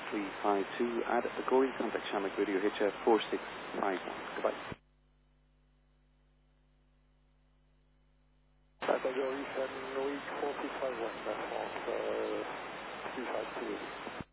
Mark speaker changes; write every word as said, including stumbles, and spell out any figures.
Speaker 1: three five two at Agori, contact Shamrock Radio H F four six five one. Goodbye.
Speaker 2: At Agori, Shamrock four six five one, France uh, three five two.